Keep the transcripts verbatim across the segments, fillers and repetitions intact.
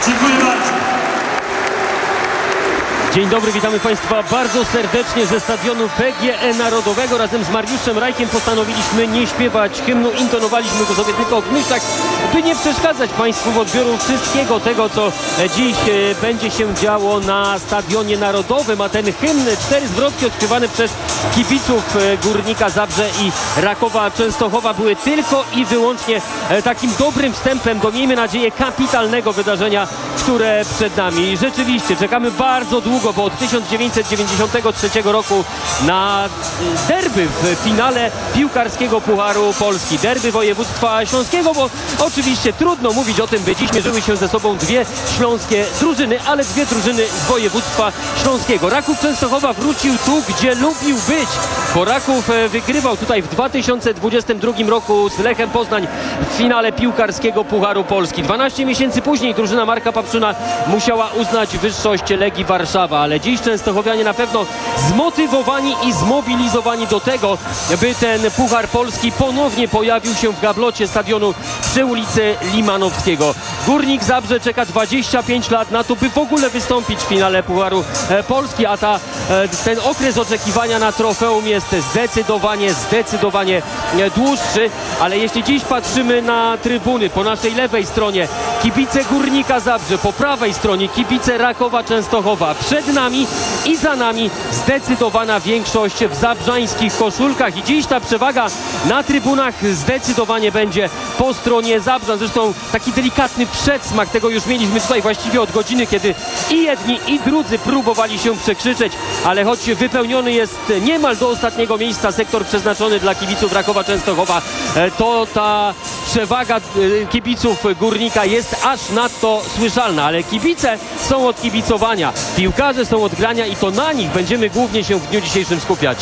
Dziękuję bardzo. Dzień dobry, witamy Państwa bardzo serdecznie ze stadionu P G E Narodowego. Razem z Mariuszem Rajkiem postanowiliśmy nie śpiewać hymnu, intonowaliśmy go sobie tylko w myślach, by nie przeszkadzać Państwu w odbioru wszystkiego tego, co dziś będzie się działo na Stadionie Narodowym. A ten hymn, cztery zwrotki odśpiewane przez kibiców Górnika Zabrze i Rakowa Częstochowa były tylko i wyłącznie takim dobrym wstępem do, miejmy nadzieję, kapitalnego wydarzenia, które przed nami. I rzeczywiście czekamy bardzo długo, bo od tysiąc dziewięćset dziewięćdziesiątego trzeciego roku na derby w finale piłkarskiego Pucharu Polski. Derby województwa śląskiego, bo oczywiście trudno mówić o tym, by dziś mierzyły się ze sobą dwie śląskie drużyny, ale dwie drużyny z województwa śląskiego. Raków Częstochowa wrócił tu, gdzie lubił być, bo Raków wygrywał tutaj w dwa tysiące dwudziestym drugim roku z Lechem Poznań w finale piłkarskiego Pucharu Polski. dwanaście miesięcy później drużyna Marka Papszuna musiała uznać wyższość Legii Warszawa, ale dziś częstochowianie na pewno zmotywowani i zmobilizowani do tego, by ten Puchar Polski ponownie pojawił się w gablocie stadionu przy ulicy Limanowskiego. Górnik Zabrze czeka dwadzieścia pięć lat na to, by w ogóle wystąpić w finale Pucharu Polski, a ta, ten okres oczekiwania na trofeum jest zdecydowanie, zdecydowanie dłuższy, ale jeśli dziś patrzymy na trybuny, po naszej lewej stronie kibice Górnika Zabrze, po prawej stronie kibice Rakowa Częstochowa, przed nami i za nami zdecydowana większość w zabrzańskich koszulkach i dziś ta przewaga na trybunach zdecydowanie będzie po stronie Zabrza. Zresztą taki delikatny przedsmak tego już mieliśmy tutaj właściwie od godziny, kiedy i jedni i drudzy próbowali się przekrzyczeć, ale choć wypełniony jest niemal do ostatniego miejsca sektor przeznaczony dla kibiców Rakowa Częstochowa, to ta przewaga kibiców Górnika jest aż nadto słyszalna, ale kibice są od kibicowania, piłkarze są od grania i to na nich będziemy głównie się w dniu dzisiejszym skupiać.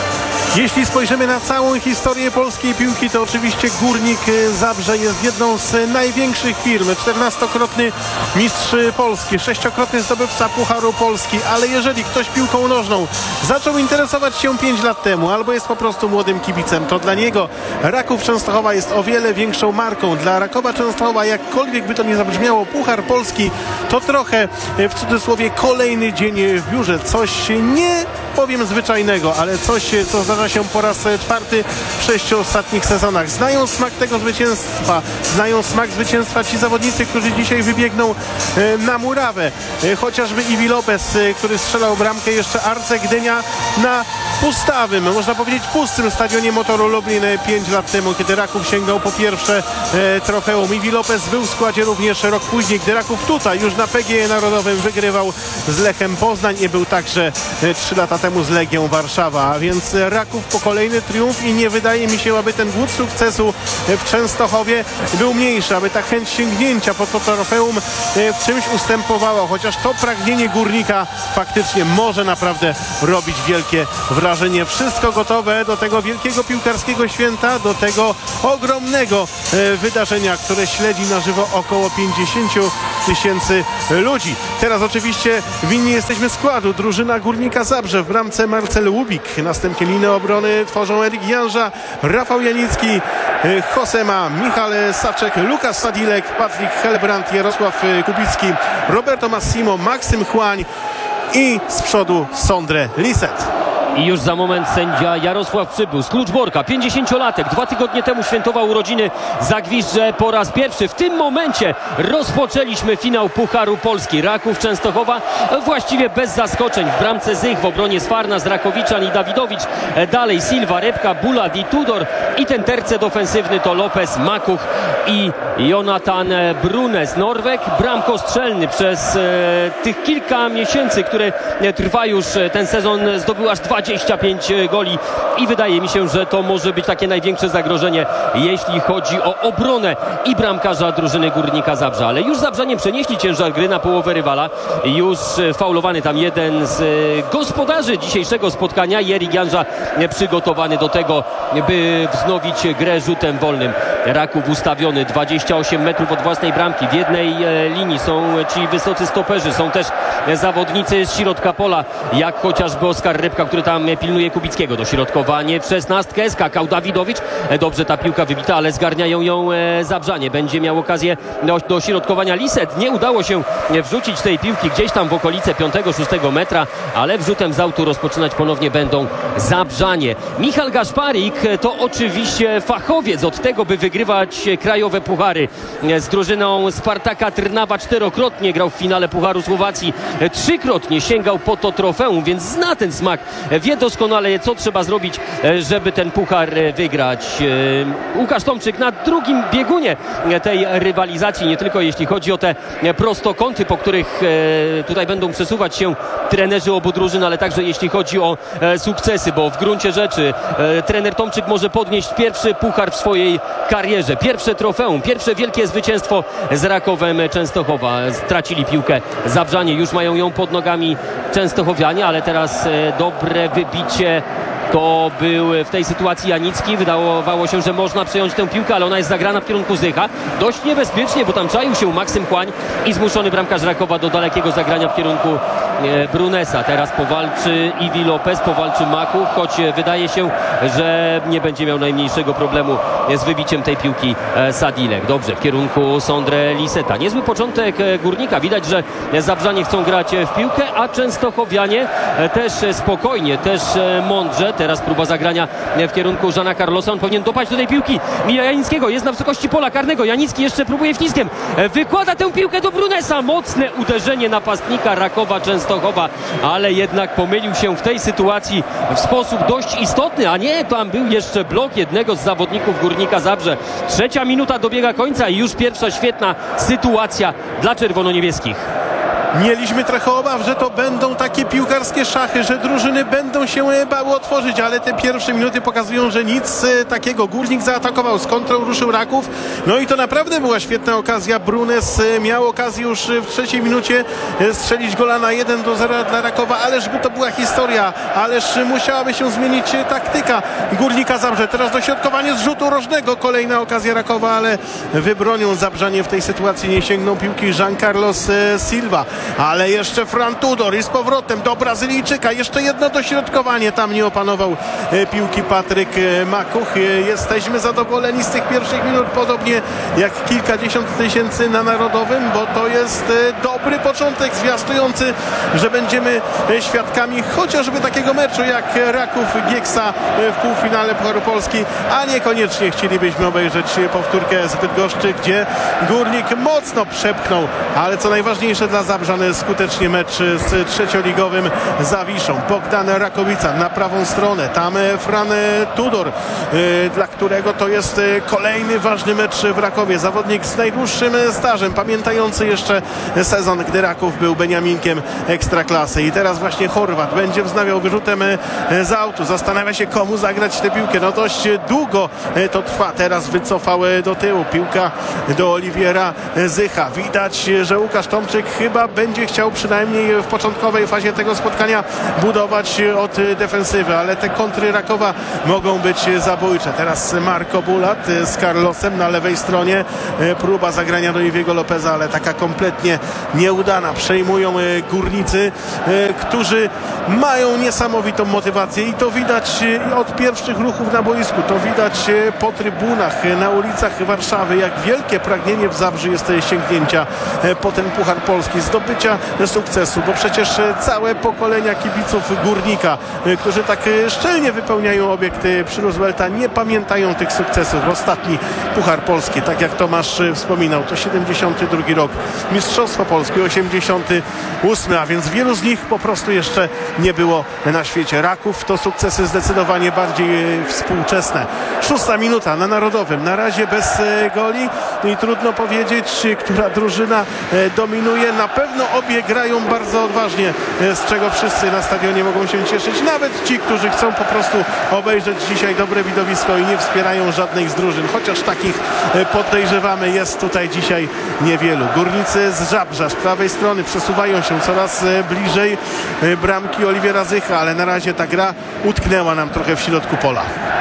Jeśli spojrzymy na całą historię polskiej piłki, to oczywiście Górnik Zabrze jest jedną z największych firm. czternastokrotny mistrz Polski, sześciokrotny zdobywca Pucharu Polski, ale jeżeli ktoś piłką nożną zaczął interesować się pięć lat temu, albo jest po prostu młodym kibicem, to dla niego Raków Częstochowa jest o wiele większą marką. Dla Rakowa Częstochowa, jakkolwiek by to nie zabrzmiało, Puchar Polski to trochę, w cudzysłowie, kolejny dzień w biurze. Coś nie powiem zwyczajnego, ale coś, co zdarza się po raz czwarty w sześciu ostatnich sezonach. Znają smak tego zwycięstwa, znają smak zwycięstwa ci zawodnicy, którzy dzisiaj wybiegną na murawę. Chociażby Iwi Lopez, który strzelał bramkę, jeszcze Arce Gdynia na pustawym, można powiedzieć pustym stadionie Motoru Lublin pięć lat temu, kiedy Raków sięgał po pierwsze trofeum. Iwi Lopez był w składzie również rok później, gdy Raków tutaj już na P G E Narodowym wygrywał z Lechem Poznań i był także trzy lata temu z Legią Warszawa, a więc Raków po kolejny triumf i nie wydaje mi się, aby ten głód sukcesu w Częstochowie był mniejszy, aby ta chęć sięgnięcia po to trofeum w czymś ustępowała, chociaż to pragnienie Górnika faktycznie może naprawdę robić wielkie wrażenie. Wszystko gotowe do tego wielkiego piłkarskiego święta, do tego ogromnego wydarzenia, które śledzi na żywo około pięćdziesiąt tysięcy ludzi. Teraz oczywiście winni jesteśmy składu. Drużyna Górnika Zabrze w bramce Marcel Łubik. Następnie linię obrony tworzą Erik Janża, Rafał Janicki, Josema, Michał Saczek, Lukas Sadilek, Patryk Helbrand, Jarosław Kubicki, Roberto Massimo, Maksym Chłań i z przodu Sondre Lisset. I już za moment sędzia Jarosław Przybył z Kluczborka, pięćdziesięciolatek, dwa tygodnie temu świętował urodziny, zagwizdże po raz pierwszy. W tym momencie rozpoczęliśmy finał Pucharu Polski. Raków Częstochowa właściwie bez zaskoczeń. W bramce Zych, w obronie Sfarnas, Rakowiczan i Dawidowicz. Dalej Silva, Repka, Bulat i Tudor. I ten tercet ofensywny to Lopez, Makuch i Jonathan Brunes. Norweg bramkostrzelny przez e, tych kilka miesięcy, które trwa już ten sezon, zdobył aż dwadzieścia pięć goli i wydaje mi się, że to może być takie największe zagrożenie, jeśli chodzi o obronę i bramkarza drużyny Górnika Zabrze. Ale już Zabrzanie przenieśli ciężar gry na połowę rywala. Już faulowany tam jeden z gospodarzy dzisiejszego spotkania, Erik Janża, przygotowany do tego, by wznowić grę rzutem wolnym. Raków ustawiony dwadzieścia osiem metrów od własnej bramki. W jednej linii są ci wysocy stoperzy, są też zawodnicy z środka pola, jak chociażby Oskar Rybka, który tam tam pilnuje Kubickiego. Dośrodkowanie w szesnastkę, skakał Dawidowicz. Dobrze ta piłka wybita, ale zgarniają ją Zabrzanie. Będzie miał okazję do dośrodkowania Liset. Nie udało się wrzucić tej piłki gdzieś tam w okolice piątego szóstego metra, ale wrzutem z autu rozpoczynać ponownie będą Zabrzanie. Michał Gaszparik to oczywiście fachowiec od tego, by wygrywać krajowe puchary. Z drużyną Spartaka Trnawa czterokrotnie grał w finale Pucharu Słowacji. Trzykrotnie sięgał po to trofeum, więc zna ten smak. Wie doskonale, co trzeba zrobić, żeby ten puchar wygrać. Łukasz Tomczyk na drugim biegunie tej rywalizacji, nie tylko jeśli chodzi o te prostokąty, po których tutaj będą przesuwać się trenerzy obu drużyn, ale także jeśli chodzi o sukcesy, bo w gruncie rzeczy trener Tomczyk może podnieść pierwszy puchar w swojej karierze, pierwsze trofeum, pierwsze wielkie zwycięstwo z Rakowem Częstochowa. Stracili piłkę Zabrzanie, już mają ją pod nogami Częstochowianie, ale teraz dobre wybicie. To był w tej sytuacji Janicki. Wydawało się, że można przejąć tę piłkę, ale ona jest zagrana w kierunku Zycha. Dość niebezpiecznie, bo tam czaił się Maksym Kłań i zmuszony bramkarz Rakowa do dalekiego zagrania w kierunku Brunesa. Teraz powalczy Iwi Lopez, powalczy Makuch, choć wydaje się, że nie będzie miał najmniejszego problemu z wybiciem tej piłki Sadilek. Dobrze, w kierunku Sondre Liseta. Niezły początek Górnika. Widać, że Zabrzanie chcą grać w piłkę, a Częstochowianie też spokojnie, też mądrze. Teraz próba zagrania w kierunku Żana Carlosa. On powinien dopaść do tej piłki. Mija Janickiego. Jest na wysokości pola karnego. Janicki jeszcze próbuje wciskiem. Wykłada tę piłkę do Brunesa. Mocne uderzenie napastnika Rakowa Częstochowa, ale jednak pomylił się w tej sytuacji w sposób dość istotny, a nie, tam był jeszcze blok jednego z zawodników Górnika Zabrze. Trzecia minuta dobiega końca i już pierwsza świetna sytuacja dla czerwono-niebieskich. Mieliśmy trochę obaw, że to będą takie piłkarskie szachy, że drużyny będą się bały otworzyć, ale te pierwsze minuty pokazują, że nic takiego. Górnik zaatakował, z kontrą ruszył Raków. No i to naprawdę była świetna okazja. Brunes miał okazję już w trzeciej minucie strzelić gola na jeden do zera dla Rakowa, ależ by to była historia, ależ musiałaby się zmienić taktyka Górnika Zabrze. Teraz dośrodkowanie z rzutu rożnego, kolejna okazja Rakowa, ale wybronią Zabrzanie w tej sytuacji, nie sięgnął piłki Jean Carlos Silva. Ale jeszcze Fran Tudor i z powrotem do Brazylijczyka. Jeszcze jedno dośrodkowanie. Tam nie opanował e, piłki Patryk e, Makuch. E, jesteśmy zadowoleni z tych pierwszych minut, podobnie jak kilkadziesiąt tysięcy na Narodowym, bo to jest e, dobry początek zwiastujący, że będziemy e, świadkami chociażby takiego meczu jak Raków Gieksa e, w półfinale Pucharu Polski, a niekoniecznie chcielibyśmy obejrzeć powtórkę z Bydgoszczy, gdzie Górnik mocno przepchnął, ale co najważniejsze dla Zabrza, skutecznie mecz z trzecioligowym Zawiszą. Bogdan Rakowica na prawą stronę, tam Fran Tudor, dla którego to jest kolejny ważny mecz w Rakowie. Zawodnik z najdłuższym stażem, pamiętający jeszcze sezon, gdy Raków był Beniaminkiem Ekstraklasy. I teraz właśnie Chorwat będzie wznawiał wyrzutem z autu. Zastanawia się, komu zagrać tę piłkę. No dość długo to trwa. Teraz wycofał do tyłu. Piłka do Oliwiera Zycha. Widać, że Łukasz Tomczyk chyba będzie chciał przynajmniej w początkowej fazie tego spotkania budować od defensywy, ale te kontry Rakowa mogą być zabójcze. Teraz Marco Bulat z Carlosem na lewej stronie. Próba zagrania do Iwiego Lopeza, ale taka kompletnie nieudana. Przejmują Górnicy, którzy mają niesamowitą motywację i to widać od pierwszych ruchów na boisku. To widać po trybunach, na ulicach Warszawy, jak wielkie pragnienie w Zabrzu jest sięgnięcia po ten Puchar Polski, zdobycia sukcesu, bo przecież całe pokolenia kibiców Górnika, którzy tak szczelnie wypełniają obiekty przy Roosevelta, nie pamiętają tych sukcesów. Ostatni Puchar Polski, tak jak Tomasz wspominał, to siedemdziesiąty drugi rok. Mistrzostwo Polskie osiemdziesiąty ósmy, a więc wielu z nich po prostu jeszcze nie było na świecie. Raków to sukcesy zdecydowanie bardziej współczesne. Szósta minuta na Narodowym, na razie bez goli i trudno powiedzieć, która drużyna dominuje. Na pewno obie grają bardzo odważnie, z czego wszyscy na stadionie mogą się cieszyć. Nawet ci, którzy chcą po prostu obejrzeć dzisiaj dobre widowisko i nie wspierają żadnej z drużyn. Chociaż takich, podejrzewamy, jest tutaj dzisiaj niewielu. Górnicy z Żabrza z prawej strony przesuwają się coraz bliżej bramki Oliwiera Zycha, ale na razie ta gra utknęła nam trochę w środku pola.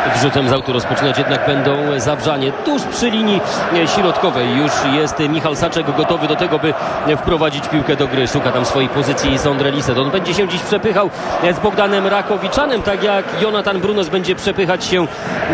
Wrzutem z autu rozpoczynać jednak będą Zabrzanie. Tuż przy linii środkowej już jest Michał Saczek gotowy do tego, by wprowadzić piłkę do gry. Szuka tam swojej pozycji Sondre Lisset. On będzie się dziś przepychał z Bogdanem Rakowiczanem, tak jak Jonathan Brunos będzie przepychać się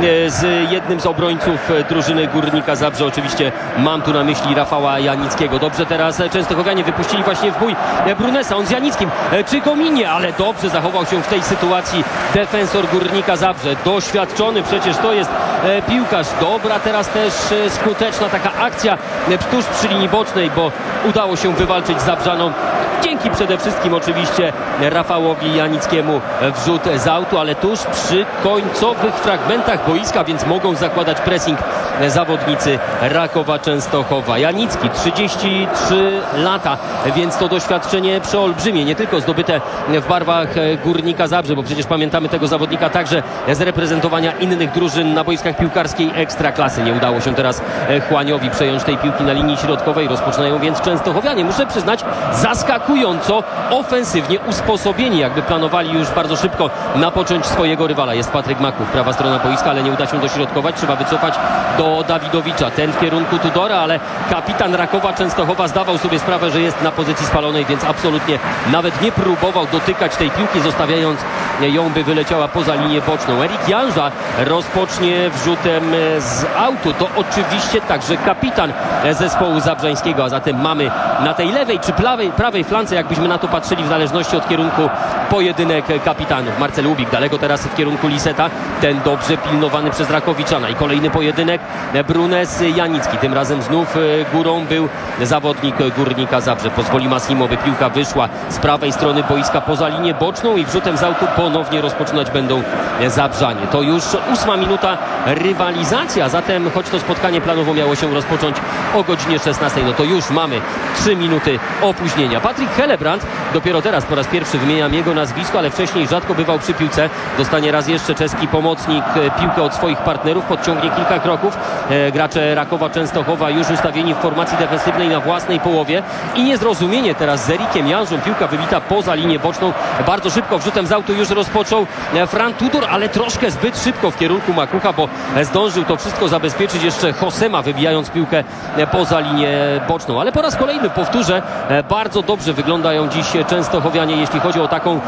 z jednym z obrońców drużyny Górnika Zabrze. Oczywiście mam tu na myśli Rafała Janickiego. Dobrze teraz Częstochowianie wypuścili właśnie w bój Brunesa. On z Janickim czy Kominie, ale dobrze zachował się w tej sytuacji defensor Górnika Zabrze. Doświadczony przecież to jest piłkarz. Dobra teraz też skuteczna taka akcja tuż przy linii bocznej, bo udało się wywalczyć Zabrzanom. Dzięki przede wszystkim oczywiście Rafałowi Janickiemu wrzut z autu, ale tuż przy końcowych fragmentach boiska, więc mogą zakładać pressing zawodnicy Rakowa Częstochowa. Janicki, trzydzieści trzy lata, więc to doświadczenie przeolbrzymie, nie tylko zdobyte w barwach Górnika Zabrze, bo przecież pamiętamy tego zawodnika także z reprezentowania innych drużyn na boiskach piłkarskiej Ekstraklasy. Nie udało się teraz Chłaniowi przejąć tej piłki na linii środkowej. Rozpoczynają więc Częstochowianie. Muszę przyznać, zaskakująco ofensywnie usposobieni, jakby planowali już bardzo szybko napocząć swojego rywala. Jest Patryk Maków, prawa strona boiska, ale nie uda się dośrodkować. Trzeba wycofać do Dawidowicza. Ten w kierunku Tudora, ale kapitan Rakowa Częstochowa zdawał sobie sprawę, że jest na pozycji spalonej, więc absolutnie nawet nie próbował dotykać tej piłki, zostawiając ją, by wyleciała poza linię boczną. Erik Janża rozpocznie wrzutem z autu. To oczywiście także kapitan zespołu zabrzańskiego, a zatem mamy na tej lewej czy prawej, prawej flance, jakbyśmy na to patrzyli w zależności od kierunku, pojedynek kapitanów. Marcel Łubik daleko teraz w kierunku Lisseta, ten dobrze pilnowany przez Rakowiczana. I kolejny pojedynek Brunes Janicki. Tym razem znów górą był zawodnik Górnika Zabrze. Pozwoli Massimo, by piłka wyszła z prawej strony boiska poza linię boczną i wrzutem z autu ponownie rozpoczynać będą Zabrzanie. To już ósma minuta rywalizacji, a zatem choć to spotkanie planowo miało się rozpocząć o godzinie szesnastej, no to już mamy trzy minuty opóźnienia. Patryk Helebrand dopiero teraz po raz pierwszy, wymieniam jego nazwisko, ale wcześniej rzadko bywał przy piłce. Dostanie raz jeszcze czeski pomocnik piłkę od swoich partnerów, podciągnie kilka kroków. Gracze Rakowa Częstochowa już ustawieni w formacji defensywnej na własnej połowie i niezrozumienie teraz z Erikiem Janżą. Piłka wybita poza linię boczną. Bardzo szybko wrzutem z autu już rozpoczął Fran Tudor, ale troszkę zbyt szybko w kierunku Makucha, bo zdążył to wszystko zabezpieczyć jeszcze Hosema, wybijając piłkę poza linię boczną. Ale po raz kolejny powtórzę, bardzo dobrze wyglądają dziś Częstochowianie, jeśli chodzi o taką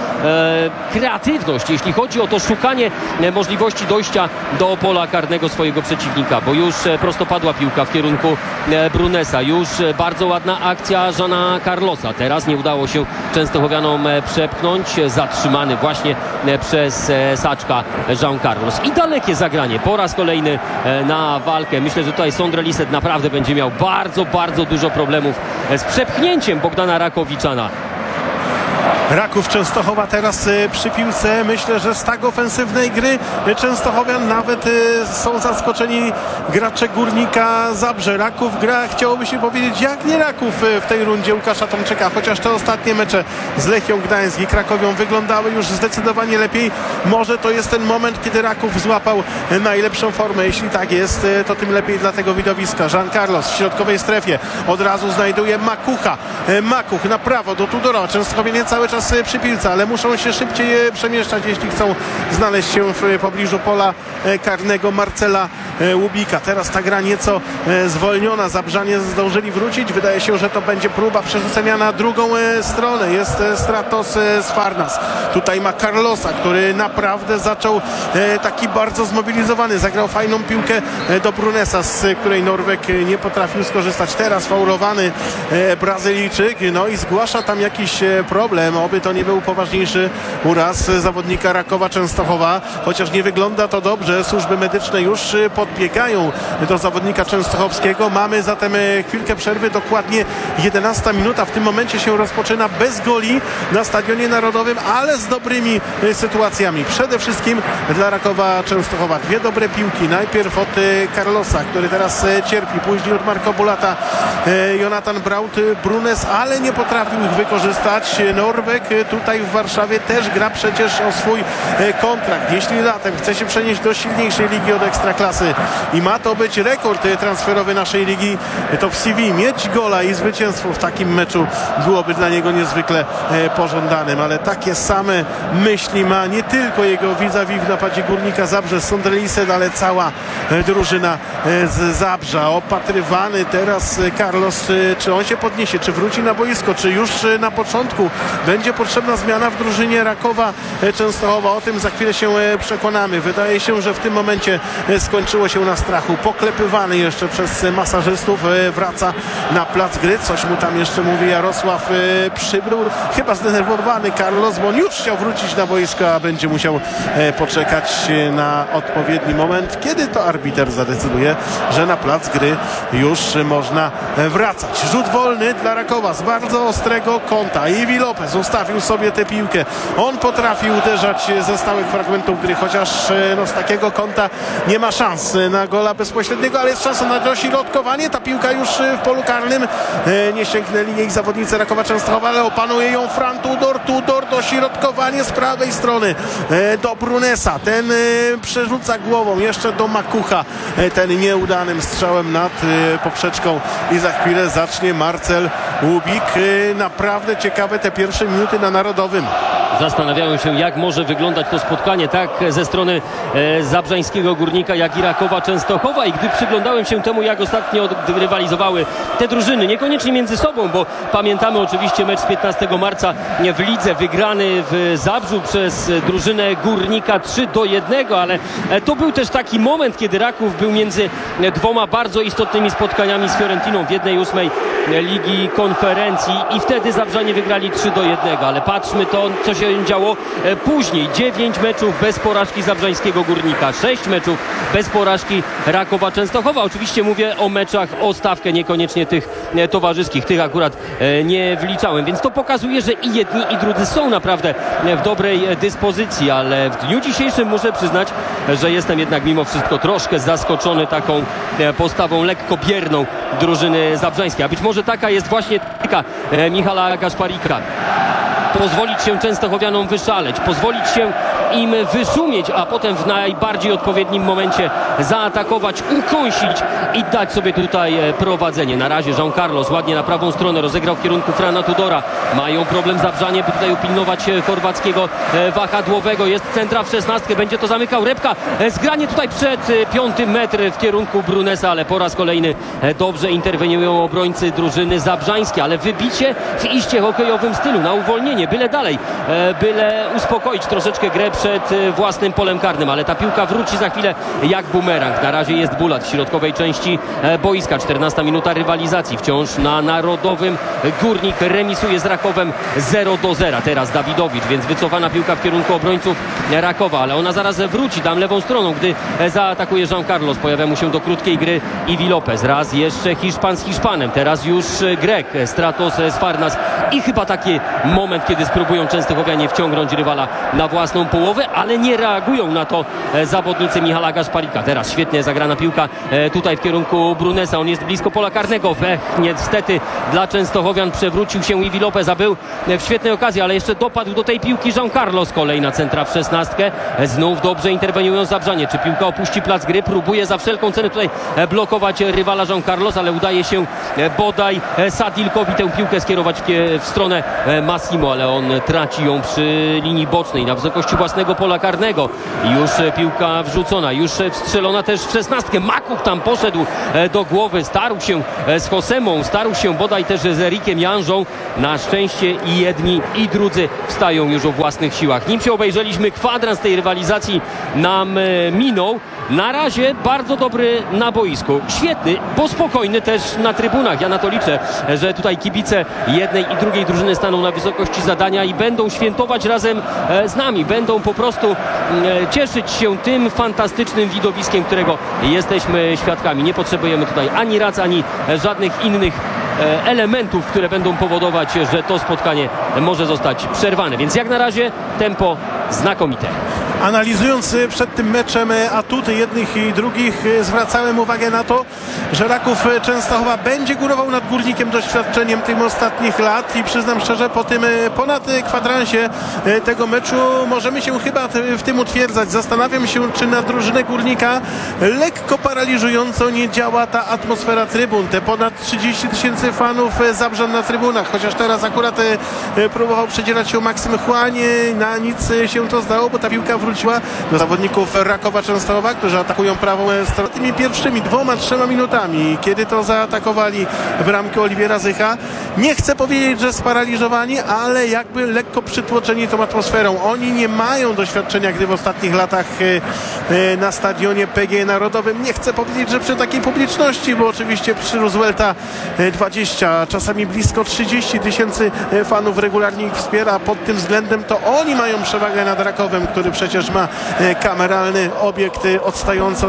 e, kreatywność, jeśli chodzi o to szukanie możliwości dojścia do pola karnego swojego przeciwnika, bo już prostopadła piłka w kierunku Brunesa, już bardzo ładna akcja Jeana Carlosa. Teraz nie udało się Częstochowianom przepchnąć, zatrzymany właśnie przez Saczka Jean Carlos. I dalekie zagranie po raz kolejny na walkę. Myślę, że tutaj Sondre Lisset naprawdę będzie miał bardzo, bardzo dużo problemów z przepchnięciem Bogdana Rakowiczana. Raków Częstochowa teraz przy piłce. Myślę, że z tak ofensywnej gry Częstochowian nawet są zaskoczeni gracze Górnika Zabrze. Raków gra, chciałoby się powiedzieć, jak nie Raków w tej rundzie Łukasza Tomczyka, chociaż te ostatnie mecze z Lechią Gdańsk i Krakowią wyglądały już zdecydowanie lepiej. Może to jest ten moment, kiedy Raków złapał najlepszą formę. Jeśli tak jest, to tym lepiej dla tego widowiska. Jean Carlos w środkowej strefie od razu znajduje Makucha. Makuch na prawo do Tudora. Częstochowianie cały czas przy piłce, ale muszą się szybciej przemieszczać, jeśli chcą znaleźć się w pobliżu pola karnego Marcela Łubika. Teraz ta gra nieco zwolniona. Zabrzanie zdążyli wrócić. Wydaje się, że to będzie próba przerzucenia na drugą stronę. Jest Stratos Sfarnas. Tutaj ma Carlosa, który naprawdę zaczął taki bardzo zmobilizowany. Zagrał fajną piłkę do Brunesa, z której Norweg nie potrafił skorzystać. Teraz faulowany Brazylijczyk. No i zgłasza tam jakiś problem. Oby to nie był poważniejszy uraz zawodnika Rakowa Częstochowa, chociaż nie wygląda to dobrze. Służby medyczne już podbiegają do zawodnika częstochowskiego. Mamy zatem chwilkę przerwy, dokładnie jedenasta minuta. W tym momencie się rozpoczyna bez goli na Stadionie Narodowym, ale z dobrymi sytuacjami. Przede wszystkim dla Rakowa Częstochowa. Dwie dobre piłki. Najpierw od Carlosa, który teraz cierpi. Później od Marco Bulata, Jonathan Braut, Brunes, ale nie potrafił ich wykorzystać. Norweg tutaj w Warszawie też gra przecież o swój kontrakt. Jeśli latem chce się przenieść do silniejszej ligi od Ekstraklasy, i ma to być rekord transferowy naszej ligi, to w C V mieć gola i zwycięstwo w takim meczu byłoby dla niego niezwykle pożądanym, ale takie same myśli ma nie tylko jego vis-a-vis w napadzie Górnika Zabrze, Sonderlisen, ale cała drużyna z Zabrza. Opatrywany teraz Carlos, czy on się podniesie, czy wróci na boisko, czy już na początku będzie potrzebna zmiana w drużynie Rakowa Częstochowa. O tym za chwilę się przekonamy. Wydaje się, że w tym momencie skończyło się na strachu. Poklepywany jeszcze przez masażystów, wraca na plac gry. Coś mu tam jeszcze mówi Jarosław Przybrór. Chyba zdenerwowany Carlos, bo on już chciał wrócić na boisko, a będzie musiał poczekać na odpowiedni moment, kiedy to arbiter zadecyduje, że na plac gry już można wracać. Rzut wolny dla Rakowa z bardzo ostrego kąta. Iwi Lopez ustawił sobie tę piłkę. On potrafi uderzać ze stałych fragmentów gry, chociaż no, z takiego kąta nie ma szans na gola bezpośredniego, ale jest szansa na dośrodkowanie. Ta piłka już w polu karnym. Nie sięgnęli jej zawodnicy Rakowa Częstochowa, ale opanuje ją Fran Tudor. Tudor, dośrodkowanie z prawej strony do Brunesa. Ten przerzuca głową jeszcze do Makucha. Ten nieudanym strzałem nad poprzeczką i za chwilę zacznie Marcel Łubik. Naprawdę ciekawe te pierwsze minuty na Narodowym. Zastanawiałem się, jak może wyglądać to spotkanie tak ze strony e, zabrzańskiego Górnika, jak i Rakowa Częstochowa, i gdy przyglądałem się temu, jak ostatnio rywalizowały te drużyny, niekoniecznie między sobą, bo pamiętamy oczywiście mecz z piętnastego marca w lidze, wygrany w Zabrzu przez drużynę Górnika trzy do jednego, ale to był też taki moment, kiedy Raków był między dwoma bardzo istotnymi spotkaniami z Fiorentiną w jednej ósmej Ligi Konferencji i wtedy Zabrzanie wygrali trzy do jednego, ale patrzmy to, co się działo później. dziewięć meczów bez porażki zabrzańskiego Górnika, sześć meczów bez porażki Rakowa Częstochowa. Oczywiście mówię o meczach o stawkę, niekoniecznie tych towarzyskich, tych akurat nie wliczałem, więc to pokazuje, że i jedni, i drudzy są naprawdę w dobrej dyspozycji, ale w dniu dzisiejszym muszę przyznać, że jestem jednak mimo wszystko troszkę zaskoczony taką postawą lekko bierną drużyny zabrzańskiej, a być może taka jest właśnie taktyka Michala Gaszparika. Pozwolić się Częstochowianom wyszaleć, pozwolić się im wyszumieć, a potem w najbardziej odpowiednim momencie zaatakować, ukąsić i dać sobie tutaj prowadzenie. Na razie Jean Carlos ładnie na prawą stronę rozegrał w kierunku Frana Tudora. Mają problem Zabrzanie, by tutaj upilnować chorwackiego wahadłowego. Jest centra w szesnastkę, będzie to zamykał Repka. Zgranie tutaj przed piątym metr w kierunku Brunesa, ale po raz kolejny dobrze interweniują obrońcy drużyny zabrzańskie, ale wybicie w iście hokejowym stylu, na uwolnienie, byle dalej, byle uspokoić troszeczkę grę przed własnym polem karnym, ale ta piłka wróci za chwilę jak bumerang. Na razie jest Bulat w środkowej części boiska. czternasta minuta rywalizacji. Wciąż na Narodowym Górnik remisuje z Rakowem zero do zera. Teraz Dawidowicz, więc wycofana piłka w kierunku obrońców Rakowa, ale ona zaraz wróci tam lewą stroną, gdy zaatakuje Jean Carlos. Pojawia mu się do krótkiej gry Iwi Lopez. Raz jeszcze Hiszpan z Hiszpanem. Teraz już Grek, Stratos z Farnas i chyba taki moment, kiedy spróbują Częstochowianie wciągnąć rywala na własną połowę, ale nie reagują na to zawodnicy Michala Gaszparika. Teraz świetnie zagrana piłka tutaj w kierunku Brunesa. On jest blisko pola karnego. Wech, niestety dla Częstochowian przewrócił się Iwi Lopez, a był w świetnej okazji, ale jeszcze dopadł do tej piłki Jean Carlos. Kolejna centra w szesnastkę. Znów dobrze interweniują Zabrzanie. Czy piłka opuści plac gry? Próbuje za wszelką cenę tutaj blokować rywala Jean Carlos, ale udaje się bodaj Sadilkowi tę piłkę skierować w stronę Massimo, ale on traci ją przy linii bocznej na wysokości własnego pola karnego. Już piłka wrzucona, już wstrzelona też w szesnastkę. Makuch tam poszedł do głowy, starł się z Josemą, starł się bodaj też z Erikiem Janżą. Na szczęście i jedni, i drudzy wstają już o własnych siłach. Nim się obejrzeliśmy, kwadrans tej rywalizacji nam minął. Na razie bardzo dobry na boisku. Świetny, bo spokojny też na trybunach. Ja na to liczę, że tutaj kibice jednej i drugiej drużyny staną na wysokości zadania i będą świętować razem z nami. Będą po prostu cieszyć się tym fantastycznym widowiskiem, którego jesteśmy świadkami. Nie potrzebujemy tutaj ani rac, ani żadnych innych elementów, które będą powodować, że to spotkanie może zostać przerwane. Więc jak na razie tempo znakomite. Analizując przed tym meczem atuty jednych i drugich, zwracałem uwagę na to, że Raków Częstochowa będzie górował nad Górnikiem doświadczeniem tych ostatnich lat i przyznam szczerze, po tym ponad kwadransie tego meczu możemy się chyba w tym utwierdzać. Zastanawiam się, czy na drużynę Górnika lekko paraliżująco nie działa ta atmosfera trybun. Te ponad trzydzieści tysięcy fanów Zabrzan na trybunach, chociaż teraz akurat próbował przedzierać się Maksym Chłań, na nic się to zdało, bo ta piłka wróciła do zawodników Rakowa Częstochowa, którzy atakują prawą stronę. Tymi pierwszymi dwoma, trzema minutami, kiedy to zaatakowali bramkę Oliwiera Zycha, nie chcę powiedzieć, że sparaliżowani, ale jakby lekko przytłoczeni tą atmosferą. Oni nie mają doświadczenia gdy w ostatnich latach na stadionie P G E Narodowym. Nie chcę powiedzieć, że przy takiej publiczności, bo oczywiście przy Roosevelta dwadzieścia, czasami blisko trzydzieści tysięcy fanów regularnie ich wspiera. Pod tym względem to oni mają przewagę nad Rakowem, który przecież ma kameralny obiekt odstający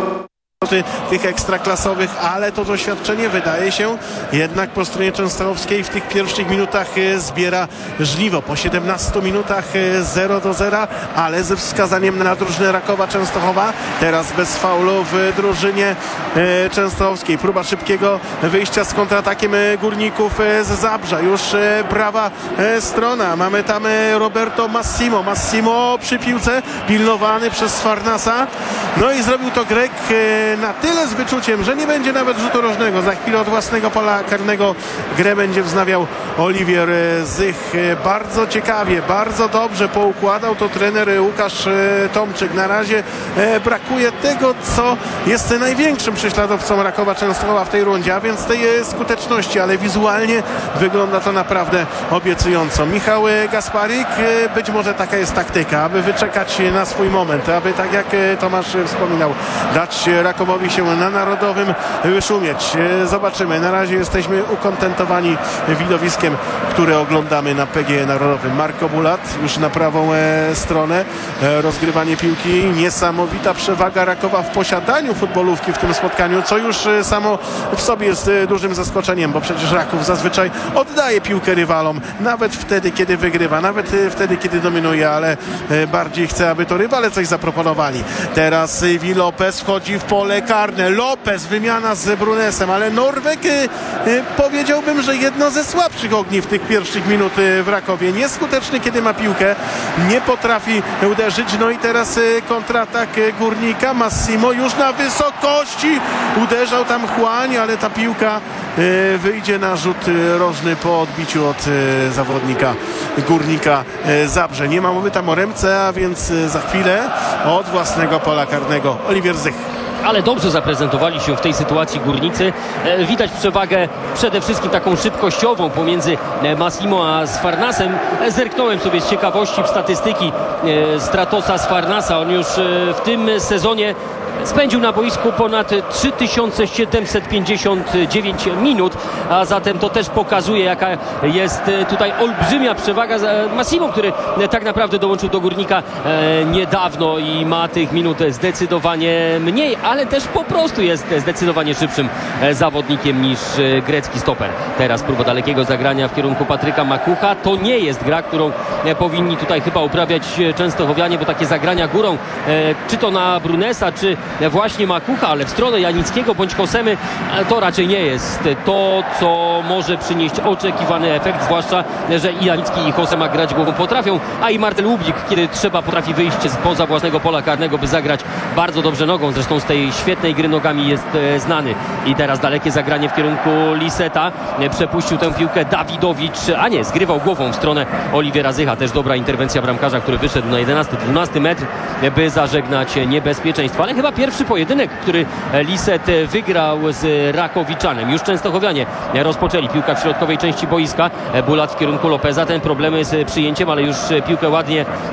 tych ekstraklasowych, ale to doświadczenie wydaje się jednak po stronie częstochowskiej w tych pierwszych minutach zbiera żniwo. Po siedemnastu minutach zero do zera, ale ze wskazaniem na drużynę Rakowa Częstochowa. Teraz bez faulu w drużynie częstochowskiej. Próba szybkiego wyjścia z kontratakiem Górników z Zabrza. Już prawa strona. Mamy tam Roberto Massimo. Massimo przy piłce, pilnowany przez Sfarnasa. No i zrobił to Grek na tyle z wyczuciem, że nie będzie nawet rzutu rożnego. Za chwilę od własnego pola karnego grę będzie wznawiał Oliwier Zych. Bardzo ciekawie, bardzo dobrze poukładał to trener Łukasz Tomczyk. Na razie brakuje tego, co jest największym prześladowcą Rakowa Częstochowa w tej rundzie, a więc tej skuteczności, ale wizualnie wygląda to naprawdę obiecująco. Michał Gasparik, być może taka jest taktyka, aby wyczekać na swój moment, aby tak jak Tomasz wspominał, dać Rakowowi się na Narodowym wyszumieć. Zobaczymy. Na razie jesteśmy ukontentowani widowiskiem, które oglądamy na P G E Narodowym. Marko Bulat już na prawą stronę. Rozgrywanie piłki. Niesamowita przewaga Rakowa w posiadaniu futbolówki w tym spotkaniu, co już samo w sobie jest dużym zaskoczeniem, bo przecież Raków zazwyczaj oddaje piłkę rywalom, nawet wtedy, kiedy wygrywa, nawet wtedy, kiedy dominuje, ale bardziej chce, aby to rywale coś zaproponowali. Teraz Sylwii Lopez wchodzi w pole karne. Lopez, wymiana z Brunesem, ale Norweg powiedziałbym, że jedno ze słabszych ogni w tych pierwszych minut w Rakowie. Nieskuteczny, kiedy ma piłkę, nie potrafi uderzyć. No i teraz kontratak Górnika. Massimo już na wysokości uderzał tam Chłań, ale ta piłka wyjdzie na rzut rożny po odbiciu od zawodnika Górnika Zabrze. Nie ma mowy tam o ręce, a więc za chwilę od własnego pola karnego Oliwier Zych. Ale dobrze zaprezentowali się w tej sytuacji Górnicy. E, widać przewagę przede wszystkim taką szybkościową pomiędzy Massimo a Sfarnasem. E, zerknąłem sobie z ciekawości w statystyki e, Stratosa Sfarnasa. On już e, w tym sezonie spędził na boisku ponad trzy tysiące siedemset pięćdziesiąt dziewięć minut, a zatem to też pokazuje, jaka jest tutaj olbrzymia przewaga Massimo, który tak naprawdę dołączył do Górnika niedawno i ma tych minut zdecydowanie mniej, ale też po prostu jest zdecydowanie szybszym zawodnikiem niż grecki stoper. Teraz próba dalekiego zagrania w kierunku Patryka Makucha. To nie jest gra, którą powinni tutaj chyba uprawiać częstochowianie, bo takie zagrania górą, czy to na Brunesa, czy właśnie Makucha, ale w stronę Janickiego bądź Kosemy, to raczej nie jest to, co może przynieść oczekiwany efekt, zwłaszcza, że i Janicki i Kosema grać głową potrafią, a i Martel Łublik, kiedy trzeba, potrafi wyjść spoza własnego pola karnego, by zagrać bardzo dobrze nogą. Zresztą z tej świetnej gry nogami jest znany. I teraz dalekie zagranie w kierunku Liseta. Przepuścił tę piłkę Dawidowicz, a nie, zgrywał głową w stronę Oliwiera Zycha. Też dobra interwencja bramkarza, który wyszedł na jedenasty dwunasty metr, by zażegnać niebezpieczeństwo. Ale chyba pierwszy pojedynek, który Liset wygrał z Rakowiczanem. Już częstochowianie rozpoczęli. Piłka w środkowej części boiska. Bulat w kierunku Lopeza. Ten problemy z przyjęciem, ale już piłkę ładnie